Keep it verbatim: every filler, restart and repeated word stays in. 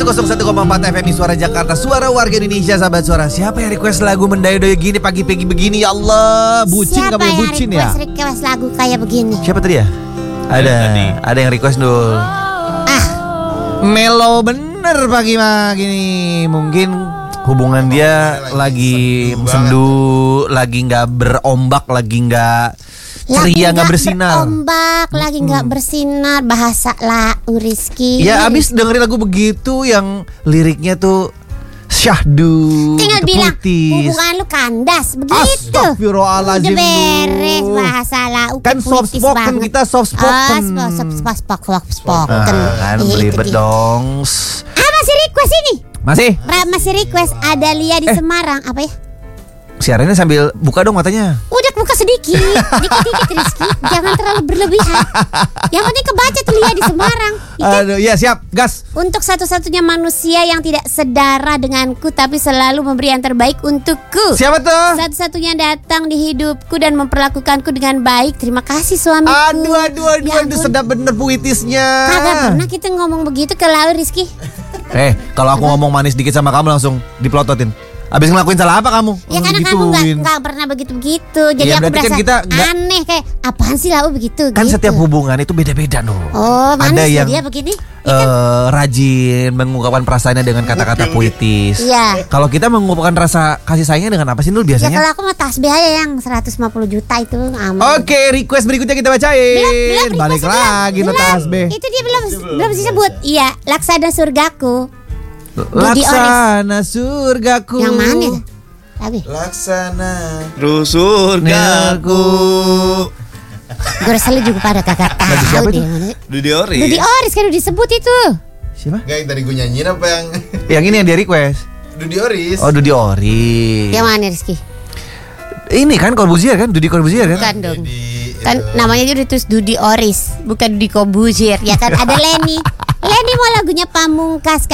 seratus satu koma empat F M Suara Jakarta, suara warga Indonesia, sahabat suara. Siapa yang request lagu mendayu-dayu gini pagi-pagi begini? Ya Allah, bucin kamu ya, bucin ya. Siapa yang request lagu kayak begini? Siapa tadi ya? Ada, ada yang request dulu. Ah, melo bener pagi pagi nih. Mungkin hubungan dia lagi sendu, lagi nggak berombak, lagi nggak ceria, nggak bersinar. Berombak, lagi nggak hmm. bersinar. Bahasa lah Rizky. Ya abis dengerin lagu begitu yang liriknya tuh syahdu, tinggal bilang hubungan lu kandas begitu. Astagfirullahaladzim. Udah beres bahasa lah. Kan soft spoken, kita soft spoken. Oh, soft spoken, soft spoken. Ah, kan belibet dong. Ah, masih request ini? Masih? Ra, masih request ada Lia di eh. Semarang. Apa ya? Siarannya sambil buka dong matanya. Udah buka sedikit, dikit-dikit Rizky. Jangan terlalu berlebihan. Yang penting kebaca tuh Lia di Semarang. Ikan? Aduh, ya siap, gas. Untuk satu-satunya manusia yang tidak sedara denganku, tapi selalu memberi yang terbaik untukku. Siapa tuh? Satu-satunya datang di hidupku dan memperlakukanku dengan baik. Terima kasih suamiku. Aduh, aduh, aduh, ya aduh, sedap bener puitisnya. Kagak pernah kita ngomong begitu ke Lau Rizky. Eh, kalau aku ngomong manis dikit sama kamu langsung diplototin. Abis ngelakuin salah apa kamu? Ya karena kamu gak, gak pernah begitu-begitu. Jadi ya, aku berasa kan kita gak, aneh. Kayak apaan sih Lau begitu. Kan gitu. Setiap hubungan itu beda-beda loh. Oh manis ada yang dia begini uh, rajin mengungkapkan perasaannya dengan kata-kata puitis. Iya. Kalau kita mengungkapkan rasa kasih sayangnya dengan apa sih Nul biasanya? Ya kalau aku mau tasbih aja yang seratus lima puluh juta itu aman. Oke, request berikutnya kita bacain. Belum, belum, Balik lagi no tasbih. Itu dia belum belum disebut. Iya, Laksana Surgaku. Laksana Surgaku. Yang mana? Abi. Laksana surgaku. Gue selalu juga pada kakak tahu dia. Dudi Oris. Dudi Oris kan udah disebut itu. Siapa? Gak yang tadi gue nyanyiin apa yang? Yang ini yang dia request. Dudi Oris. Oh Dudi Oris. Yang mana Rizky? Ini kan Corbuzier kan, Dudi Corbuzier kan? Bukan dong. Kan namanya juga ditulis Dudi Oris, bukan Dudi Corbuzier. Ya kan ada Lenny. Lenny mau lagunya Pamungkas.